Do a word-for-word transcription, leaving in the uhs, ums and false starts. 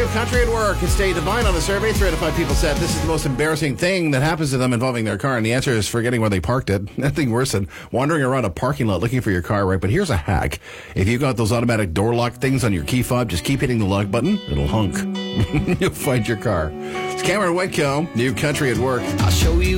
Country at Work. It's Day Divine on a survey. Three out of five people said this is the most embarrassing thing that happens to them involving their car. And the answer is forgetting where they parked it. Nothing worse than wandering around a parking lot looking for your car, right? But here's a hack. If you've got those automatic door lock things on your key fob, just keep hitting the lock button. It'll honk. You'll find your car. It's Cameron Whitcomb, New Country at Work. I'll show you